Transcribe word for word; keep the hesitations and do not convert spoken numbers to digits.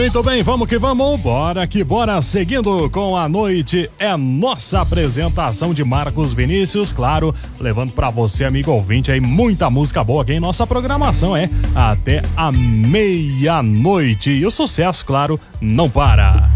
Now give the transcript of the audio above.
Muito bem, vamos que vamos, bora que bora, seguindo com a noite, é nossa apresentação de Marcos Vinícius, claro, levando pra você, amigo ouvinte, aí muita música boa aqui em nossa programação, é até a meia-noite, e o sucesso, claro, não para.